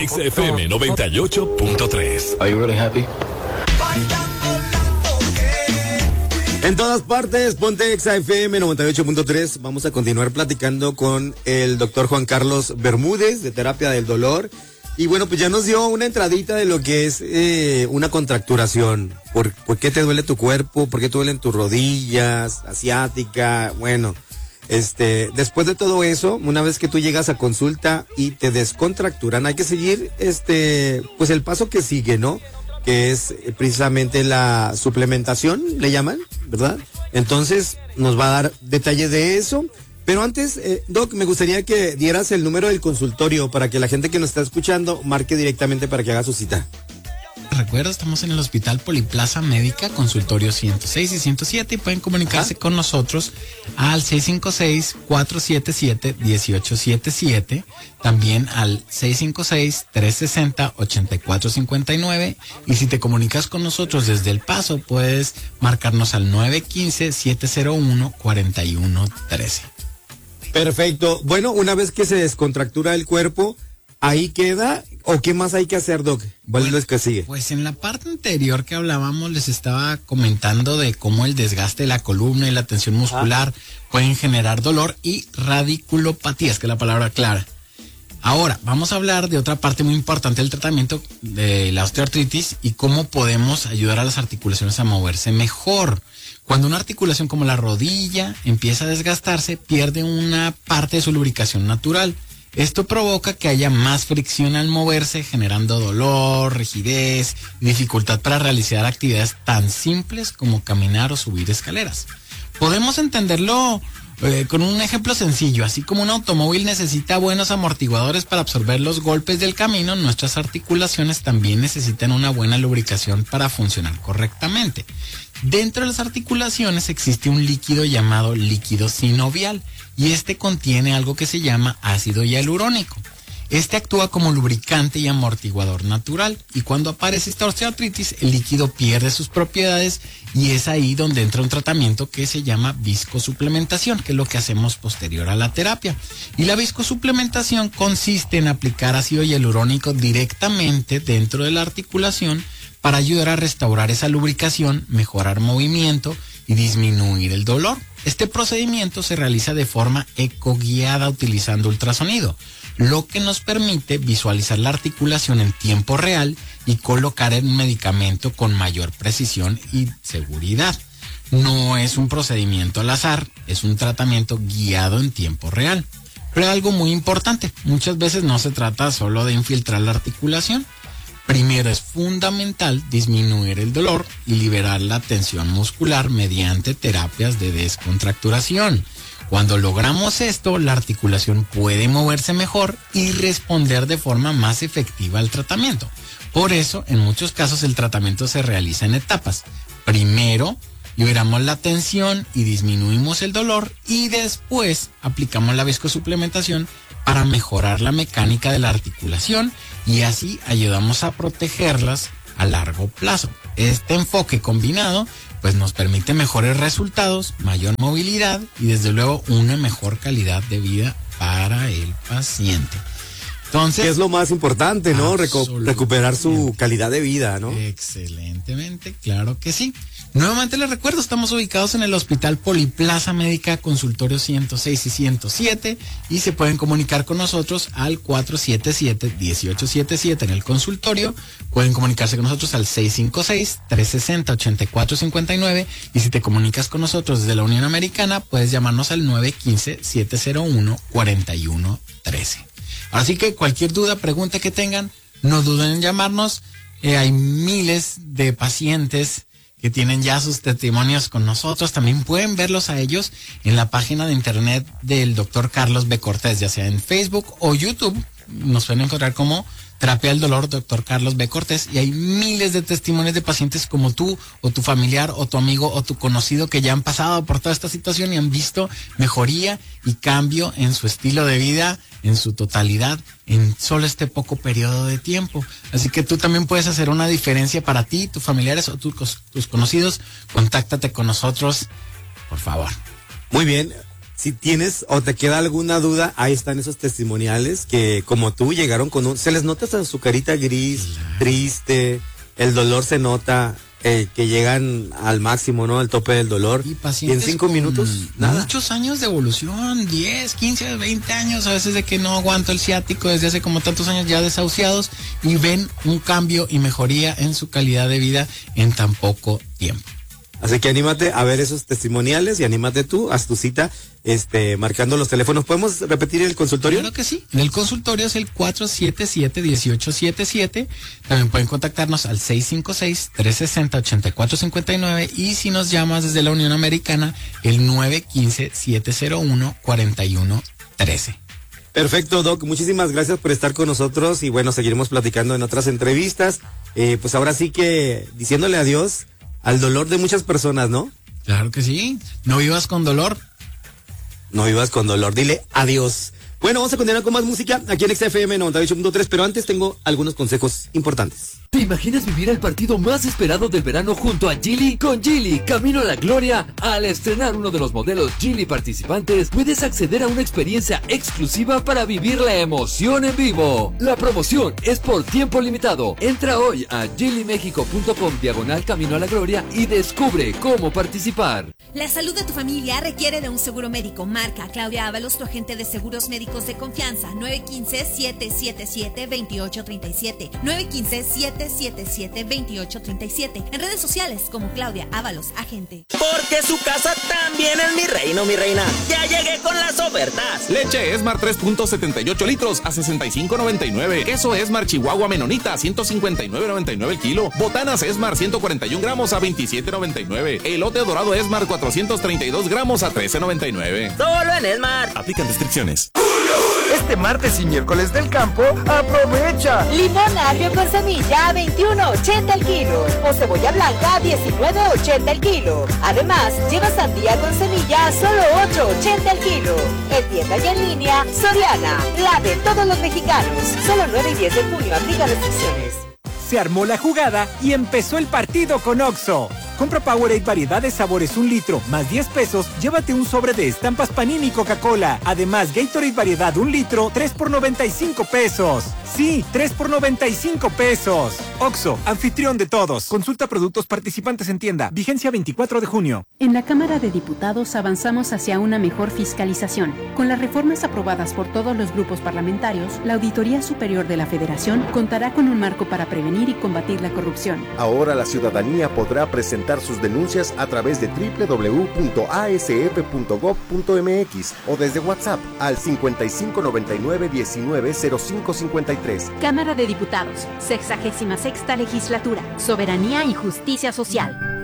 XFM 98.3. Are you really happy? En todas partes, ponte XFM 98.3. Vamos a continuar platicando con el doctor Juan Carlos Bermúdez de Terapia del Dolor. Y bueno, pues ya nos dio una entradita de lo que es una contracturación. ¿Por qué te duele tu cuerpo? ¿Por qué te duelen tus rodillas? Asiática. Bueno, después de todo eso, una vez que tú llegas a consulta y te descontracturan, hay que seguir pues el paso que sigue, ¿no? Que es precisamente la suplementación, le llaman, ¿verdad? Entonces, nos va a dar detalle de eso. Pero antes, Doc, me gustaría que dieras el número del consultorio para que la gente que nos está escuchando marque directamente para que haga su cita. Recuerda, estamos en el Hospital Poliplaza Médica, consultorio 106 y 107, y pueden comunicarse con nosotros al 656-477-1877, también al 656-360-8459, y si te comunicas con nosotros desde El Paso, puedes marcarnos al 915-701-4113. Perfecto. Bueno, una vez que se descontractura el cuerpo, ¿ahí queda? ¿O qué más hay que hacer, Doc? ¿Cuál es lo que sigue? Pues en la parte anterior que hablábamos, les estaba comentando de cómo el desgaste de la columna y la tensión muscular pueden generar dolor y radiculopatía, es que es la palabra clara. Ahora, vamos a hablar de otra parte muy importante del tratamiento de la osteoartritis y cómo podemos ayudar a las articulaciones a moverse mejor. Cuando una articulación como la rodilla empieza a desgastarse, pierde una parte de su lubricación natural. Esto provoca que haya más fricción al moverse, generando dolor, rigidez y dificultad para realizar actividades tan simples como caminar o subir escaleras. Podemos entenderlo con un ejemplo sencillo. Así como un automóvil necesita buenos amortiguadores para absorber los golpes del camino, nuestras articulaciones también necesitan una buena lubricación para funcionar correctamente. Dentro de las articulaciones existe un líquido llamado líquido sinovial y este contiene algo que se llama ácido hialurónico. Este actúa como lubricante y amortiguador natural, y cuando aparece esta osteoartritis, el líquido pierde sus propiedades y es ahí donde entra un tratamiento que se llama viscosuplementación, que es lo que hacemos posterior a la terapia. Y la viscosuplementación consiste en aplicar ácido hialurónico directamente dentro de la articulación para ayudar a restaurar esa lubricación, mejorar movimiento y disminuir el dolor. Este procedimiento se realiza de forma ecoguiada utilizando ultrasonido, lo que nos permite visualizar la articulación en tiempo real y colocar el medicamento con mayor precisión y seguridad. No es un procedimiento al azar, es un tratamiento guiado en tiempo real. Pero algo muy importante, muchas veces no se trata solo de infiltrar la articulación. Primero es fundamental disminuir el dolor y liberar la tensión muscular mediante terapias de descontracturación. Cuando logramos esto, la articulación puede moverse mejor y responder de forma más efectiva al tratamiento. Por eso, en muchos casos, el tratamiento se realiza en etapas. Primero, liberamos la tensión y disminuimos el dolor, y después aplicamos la viscosuplementación para mejorar la mecánica de la articulación y así ayudamos a protegerlas a largo plazo. Este enfoque combinado pues nos permite mejores resultados, mayor movilidad y desde luego una mejor calidad de vida para el paciente. Entonces, que es lo más importante, ¿no? Recuperar su calidad de vida, ¿no? Excelentemente, claro que sí. Nuevamente les recuerdo, estamos ubicados en el Hospital Poliplaza Médica, consultorio 106 y 107, y se pueden comunicar con nosotros al 477-1877 en el consultorio. Pueden comunicarse con nosotros al 656-360-8459, y si te comunicas con nosotros desde la Unión Americana, puedes llamarnos al 915-701-4113. Así que cualquier duda, pregunta que tengan, no duden en llamarnos. Hay miles de pacientes que tienen ya sus testimonios con nosotros. También pueden verlos a ellos en la página de internet del doctor Carlos B. Cortés, ya sea en Facebook o YouTube. Nos pueden encontrar como Terapia del Dolor, doctor Carlos B. Cortés, y hay miles de testimonios de pacientes como tú, o tu familiar, o tu amigo, o tu conocido, que ya han pasado por toda esta situación y han visto mejoría y cambio en su estilo de vida, en su totalidad, en solo este poco periodo de tiempo. Así que tú también puedes hacer una diferencia para ti, tus familiares o tus conocidos. Contáctate con nosotros, por favor. Muy bien. si tienes o te queda alguna duda, ahí están esos testimoniales que como tú llegaron se les nota hasta su carita gris, triste, el dolor se nota, que llegan al máximo, ¿no? Al tope del dolor. Y en 5 minutos, nada. Muchos años de evolución, 10, 15, 20 años, a veces de que no aguanto el ciático desde hace como tantos años ya desahuciados y ven un cambio y mejoría en su calidad de vida en tan poco tiempo. Así que anímate a ver esos testimoniales y anímate tú, haz tu cita, marcando los teléfonos. ¿Podemos repetir el consultorio? Claro que sí. El consultorio es el 477-1877. También pueden contactarnos al 656-360-8459 y si nos llamas desde la Unión Americana, el 915-701-4113. Perfecto, Doc. Muchísimas gracias por estar con nosotros y bueno, seguiremos platicando en otras entrevistas. Pues ahora sí que diciéndole adiós al dolor de muchas personas, ¿no? Claro que sí. No vivas con dolor. No vivas con dolor. Dile adiós. Bueno, vamos a continuar con más música aquí en XFM 98.3, pero antes tengo algunos consejos importantes. ¿Te imaginas vivir el partido más esperado del verano junto a Geely? Con Geely, camino a la gloria. Al estrenar uno de los modelos Geely participantes, puedes acceder a una experiencia exclusiva para vivir la emoción en vivo. La promoción es por tiempo limitado. Entra hoy a geelymexico.com/camino a la gloria y descubre cómo participar. La salud de tu familia requiere de un seguro médico. Marca Claudia Ábalos, tu agente de seguros médicos de confianza. 915-777-2837. 915-777-2837. En redes sociales como Claudia Ábalos, agente. Porque su casa también es mi reino, mi reina. Ya llegué con las ofertas. Leche Esmar 3.78 litros a $65.99. Queso Esmar Chihuahua Menonita a $159.99 el kilo. Botanas Esmar 141 gramos a $27.99. Elote dorado Esmar 432 gramos a $13.99. Solo en Esmar. Aplican restricciones. Este martes y miércoles del campo, aprovecha. Limón agrio con semilla a $21.80 el kilo. O cebolla blanca a $19.80 el kilo. Además, lleva sandía con semilla a solo $8.80 el kilo. En tienda y en línea, Soriana, la de todos los mexicanos. Solo 9 y 10 de junio, aplica restricciones. Se armó la jugada y empezó el partido con Oxxo. Compra Powerade variedad de sabores 1 litro, más 10 pesos, llévate un sobre de estampas Panini Coca-Cola. Además, Gatorade variedad 1 litro, 3 por 95 pesos. Sí, 3 por 95 pesos. Oxxo, anfitrión de todos. Consulta productos participantes en tienda. Vigencia 24 de junio. En la Cámara de Diputados avanzamos hacia una mejor fiscalización. Con las reformas aprobadas por todos los grupos parlamentarios, la Auditoría Superior de la Federación contará con un marco para prevenir y combatir la corrupción. Ahora la ciudadanía podrá presentar sus denuncias a través de www.asf.gov.mx o desde WhatsApp al 5599-190553. Cámara de Diputados, 66ª Legislatura, Soberanía y Justicia Social.